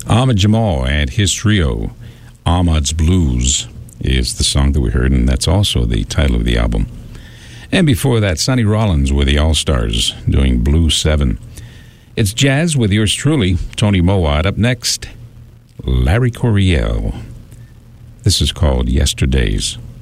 Ahmad Jamal and his trio, Ahmad's Blues, is the song that we heard, and that's also the title of the album. And before that, Sonny Rollins with the All-Stars doing Blue 7. It's jazz with yours truly, Tony Mowat. Up next, Larry Coryell. This is called Yesterdays.